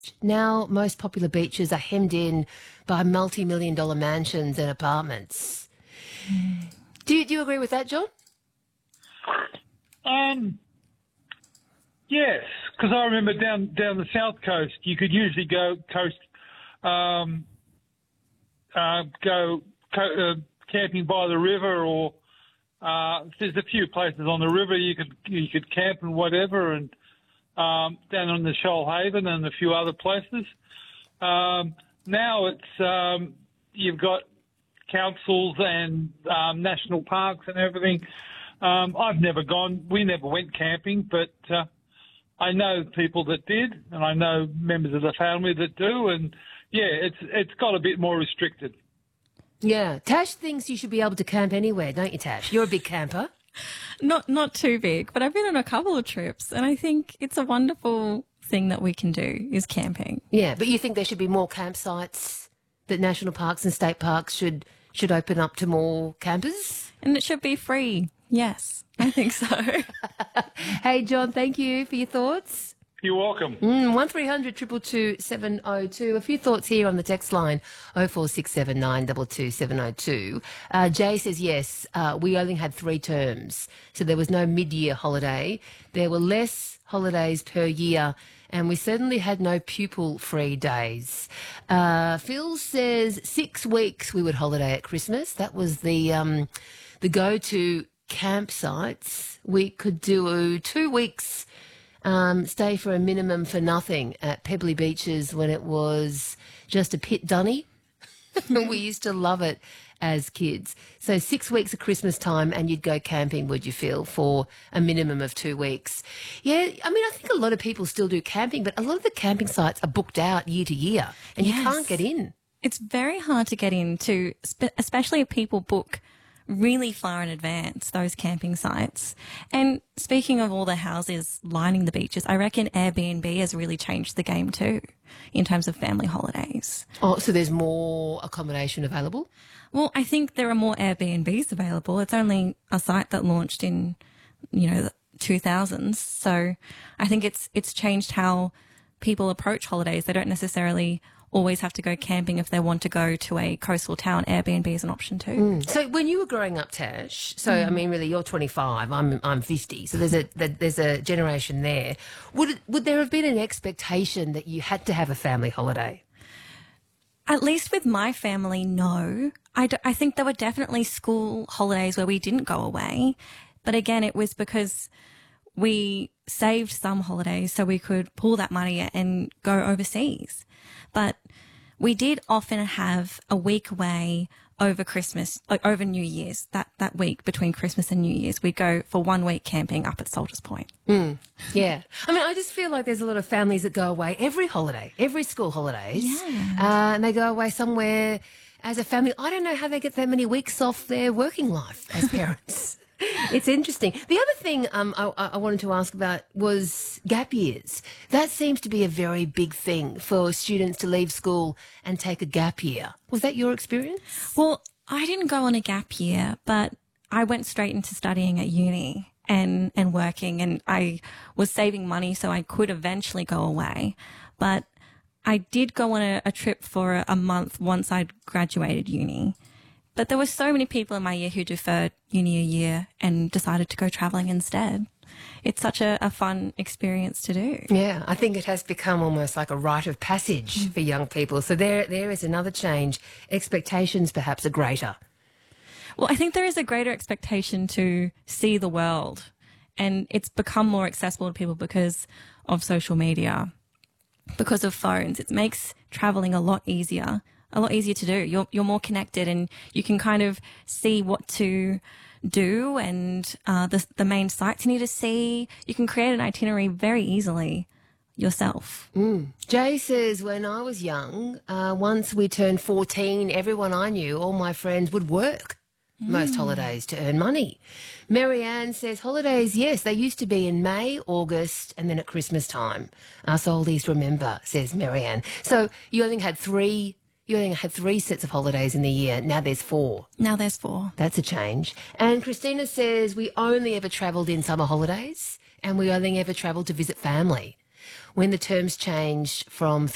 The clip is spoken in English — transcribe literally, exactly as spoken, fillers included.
Now most popular beaches are hemmed in by multi-million dollar mansions and apartments. Do you, do you agree with that, John? Um, yes, because I remember down down the south coast, you could usually go coast, um, uh, go co- uh, camping by the river, or uh, there's a few places on the river you could you could camp and whatever, and um, down on the Shoalhaven and a few other places. Um, now it's um, you've got councils and um, national parks and everything. Um, I've never gone. We never went camping, but uh, I know people that did, and I know members of the family that do. And yeah, it's it's got a bit more restricted. Yeah. Tash thinks you should be able to camp anywhere, don't you, Tash? You're a big camper. Not not too big, but I've been on a couple of trips, and I think it's a wonderful thing that we can do is camping. Yeah, but you think there should be more campsites, that national parks and state parks should should open up to more campers? And it should be free. Yes, I think so. Hey, John, thank you for your thoughts. You're welcome. Mm, one three hundred two two two seven oh two. A few thoughts here on the text line, oh four six seven nine two two seven oh two. Uh, Jay says, yes, uh, we only had three terms, so there was no mid-year holiday. There were less holidays per year, and we certainly had no pupil-free days. Uh, Phil says six weeks we would holiday at Christmas. That was the um, the go-to campsites. We could do two weeks Um, stay for a minimum for nothing at Pebbly Beaches when it was just a pit dunny. We used to love it as kids. So six weeks of Christmas time and you'd go camping, would you feel, for a minimum of two weeks? Yeah, I mean, I think a lot of people still do camping, but a lot of the camping sites are booked out year to year and Yes. you can't get in. It's very hard to get into, spe- especially if people book really far in advance, those camping sites. And speaking of all the houses lining the beaches, I reckon Airbnb has really changed the game too in terms of family holidays. Oh, so there's more accommodation available? Well, I think there are more Airbnbs available. It's only a site that launched in, you know, the two thousands. So I think it's it's changed how people approach holidays. They don't necessarily always have to go camping if they want to go to a coastal town. Airbnb is an option too. Mm. So when you were growing up, Tash, so mm. I mean, really, you're twenty-five, I'm I'm fifty, so there's a there's a generation there. Would it, would there have been an expectation that you had to have a family holiday? At least with my family, no. I, d- I think there were definitely school holidays where we didn't go away, but again, it was because we saved some holidays so we could pull that money and go overseas. But we did often have a week away over Christmas, like over New Year's, that, that week between Christmas and New Year's. We'd go for one week camping up at Soldiers Point. Mm, yeah. I mean, I just feel like there's a lot of families that go away every holiday, every school holidays. Yeah. Uh, and they go away somewhere as a family. I don't know how they get that many weeks off their working life as parents. It's interesting. The other thing um, I, I wanted to ask about was gap years. That seems to be a very big thing for students to leave school and take a gap year. Was that your experience? Well, I didn't go on a gap year, but I went straight into studying at uni and, and working, and I was saving money so I could eventually go away. But I did go on a, a trip for a, a month once I'd graduated uni. But there were so many people in my year who deferred uni a year and decided to go travelling instead. It's such a, a fun experience to do. Yeah, I think it has become almost like a rite of passage mm. for young people. So there, there is another change. Expectations perhaps are greater. Well, I think there is a greater expectation to see the world, and it's become more accessible to people because of social media, because of phones. It makes travelling a lot easier. a lot easier to do. You're, you're more connected and you can kind of see what to do and uh, the, the main sites you need to see. You can create an itinerary very easily yourself. Mm. Jay says, when I was young, uh, once we turned fourteen, everyone I knew, all my friends, would work mm. most holidays to earn money. Marianne says, holidays, yes, they used to be in May, August, and then at Christmas time. Us oldies remember, says Marianne. So you only had three You only had three sets of holidays in the year. Now there's four. Now there's four. That's a change. And Christina says we only ever travelled in summer holidays and we only ever travelled to visit family. When the terms changed from